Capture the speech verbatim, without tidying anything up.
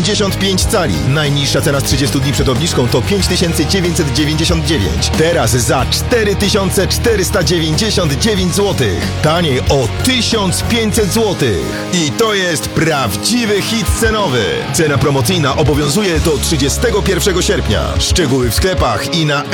pięćdziesiąt pięć cali. Najniższa cena z trzydziestu dni przed obniżką to pięć tysięcy dziewięćset dziewięćdziesiąt dziewięć. Teraz za cztery tysiące czterysta dziewięćdziesiąt dziewięć złotych. Taniej o tysiąc pięćset złotych. I to jest prawdziwy hit cenowy. Cena promocyjna obowiązuje do trzydziestego pierwszego sierpnia. Szczegóły w sklepach i na